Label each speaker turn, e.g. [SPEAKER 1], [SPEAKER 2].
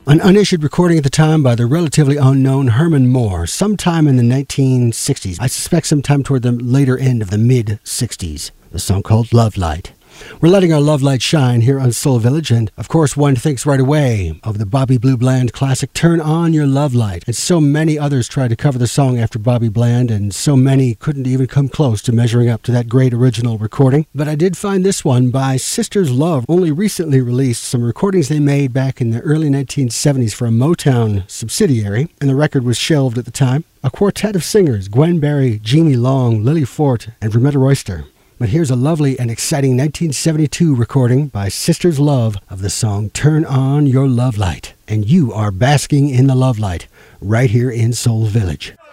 [SPEAKER 1] An unissued recording at the time by the relatively unknown Herman Moore, sometime in the 1960s. I suspect sometime toward the later end of the mid-60s. The song called Love Light. We're letting our love light shine here on Soul Village, and of course one thinks right away of the Bobby Blue Bland classic Turn On Your Love Light. And so many others tried to cover the song after Bobby Bland, and so many couldn't even come close to measuring up to that great original recording. But I did find this one by Sisters Love, only recently released, some recordings they made back in the early 1970s for a Motown subsidiary, and the record was shelved at the time. A quartet of singers, Gwen Berry, Jeannie Long, Lily Fort, and Vermetta Royster. But here's a lovely and exciting 1972 recording by Sisters Love of the song Turn On Your Love Light. And you are basking in the love light right here in Soul Village.